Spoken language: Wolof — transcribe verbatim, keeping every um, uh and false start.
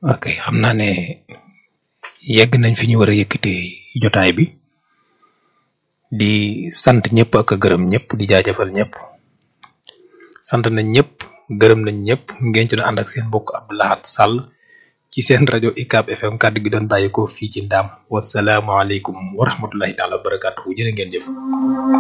ok xam naa ne yegg nañ fi ñu war a yëkkatee jotaay bi di sant ñëpp ak a gërëm ñëpp di jaajëfal ñëpp sant nañ ñëpp gërëm nañ ñëpp ngeen ci doon ànd ak seen mbokk Abdou Lahad Sall ci seen rajo U C A B F M kàddu gi doon bàyyi ko fii ci Ndaam wasalaamaaleykum wa rahmatullahi taala wa barakatuhu jërë ngeen jëf.